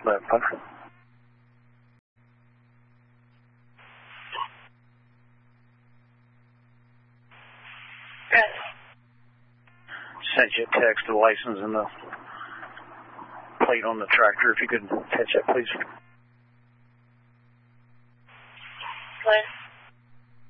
11 Puncher. Yes. Sent you a text, the license and the plate on the tractor. If you could catch that, please. What?